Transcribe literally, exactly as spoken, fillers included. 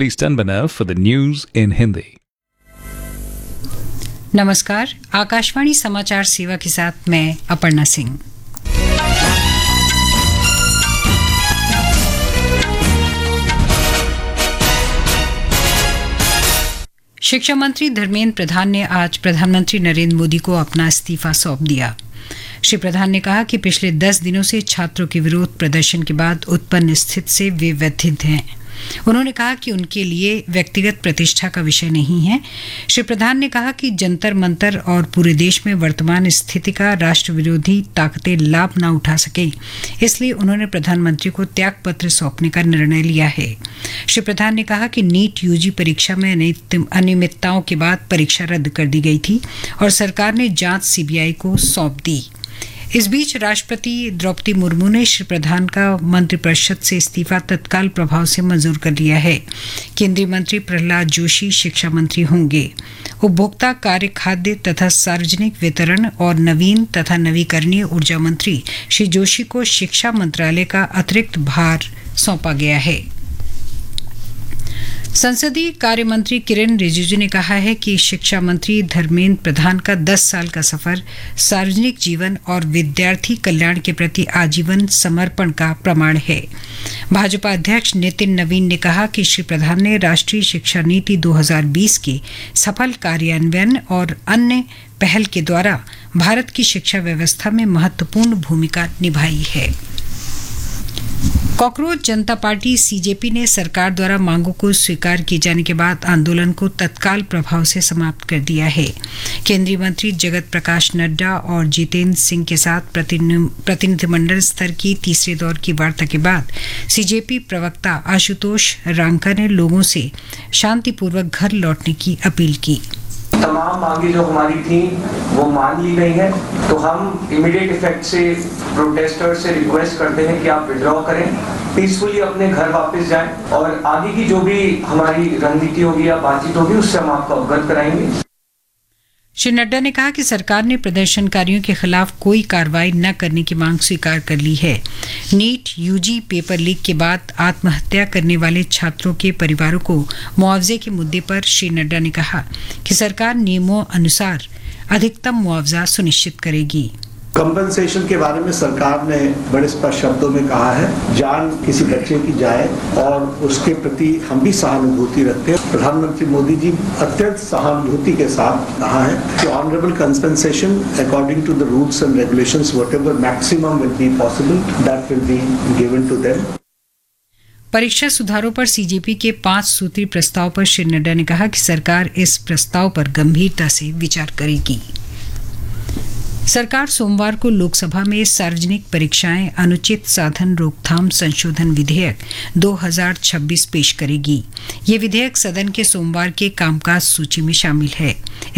Please stand by now for the news in Hindi. नमस्कार, आकाशवाणी समाचार सेवा के साथ मैं अपर्णा सिंह। शिक्षा मंत्री धर्मेंद्र प्रधान ने आज प्रधानमंत्री नरेंद्र मोदी को अपना इस्तीफा सौंप दिया। श्री प्रधान ने कहा कि पिछले दस दिनों से छात्रों के विरोध प्रदर्शन के बाद उत्पन्न स्थिति से वे व्यथित हैं। उन्होंने कहा कि उनके लिए व्यक्तिगत प्रतिष्ठा का विषय नहीं है। श्री प्रधान ने कहा कि जंतर मंतर और पूरे देश में वर्तमान स्थिति का राष्ट्र विरोधी ताकतें लाभ न उठा सके, इसलिए उन्होंने प्रधानमंत्री को त्यागपत्र सौंपने का निर्णय लिया है। श्री प्रधान ने कहा कि नीट यूजी परीक्षा में अनियमितताओं के बाद परीक्षा रद्द कर दी गई थी और सरकार ने जांच सीबीआई को सौंप दी। इस बीच राष्ट्रपति द्रौपदी मुर्मू ने श्री प्रधान का मंत्रिपरिषद से इस्तीफा तत्काल प्रभाव से मंजूर कर लिया है। केंद्रीय मंत्री प्रहलाद जोशी शिक्षा मंत्री होंगे। उपभोक्ता कार्य, खाद्य तथा सार्वजनिक वितरण और नवीन तथा नवीकरणीय ऊर्जा मंत्री श्री जोशी को शिक्षा मंत्रालय का अतिरिक्त भार सौंपा गया है। संसदीय कार्य मंत्री किरेन रिजिजू ने कहा है कि शिक्षा मंत्री धर्मेंद्र प्रधान का दस साल का सफर सार्वजनिक जीवन और विद्यार्थी कल्याण के प्रति आजीवन समर्पण का प्रमाण है। भाजपा अध्यक्ष नितिन नवीन ने कहा कि श्री प्रधान ने राष्ट्रीय शिक्षा नीति दो हज़ार बीस के सफल कार्यान्वयन और अन्य पहल के द्वारा भारत की शिक्षा व्यवस्था में महत्वपूर्ण भूमिका निभाई है। कॉकरोच जनता पार्टी सीजेपी ने सरकार द्वारा मांगों को स्वीकार किए जाने के बाद आंदोलन को तत्काल प्रभाव से समाप्त कर दिया है। केंद्रीय मंत्री जगत प्रकाश नड्डा और जितेंद्र सिंह के साथ प्रतिनिधिमंडल स्तर की तीसरे दौर की वार्ता के बाद सीजेपी प्रवक्ता आशुतोष रांका ने लोगों से शांतिपूर्वक घर लौटने की अपील की। तमाम मांगे जो हमारी थी वो मान ली गई हैं, तो हम इमीडिएट इफेक्ट से प्रोटेस्टर से रिक्वेस्ट करते हैं कि आप विड्रॉ करें, पीसफुली अपने घर वापस जाएं और आगे की जो भी हमारी रणनीति होगी या बातचीत होगी उससे हम आपको अवगत कराएंगे। श्री नड्डा ने कहा कि सरकार ने प्रदर्शनकारियों के खिलाफ कोई कार्रवाई न करने की मांग स्वीकार कर ली है। नीट यूजी पेपर लीक के बाद आत्महत्या करने वाले छात्रों के परिवारों को मुआवजे के मुद्दे पर श्री नड्डा ने कहा कि सरकार नियमों अनुसार अधिकतम मुआवजा सुनिश्चित करेगी। कंपनसेशन के बारे में सरकार ने बड़े स्पष्ट शब्दों में कहा है, जान किसी बच्चे की जाए और उसके प्रति हम भी सहानुभूति रखते हैं। प्रधानमंत्री मोदी जी अत्यंत सहानुभूति के साथ कहा है कि honourable compensation according to the rules and regulations whatever maximum will be possible that will be given to them. परीक्षा सुधारों पर सीजेपी के पांच सूत्री प्रस्ताव पर श्री नड्डा ने कहा कि सरकार इस प्रस्ताव पर गंभीरता से विचार करेगी। सरकार सोमवार को लोकसभा में सार्वजनिक परीक्षाएं अनुचित साधन रोकथाम संशोधन विधेयक दो हज़ार छब्बीस पेश करेगी। ये विधेयक सदन के सोमवार के कामकाज सूची में शामिल है।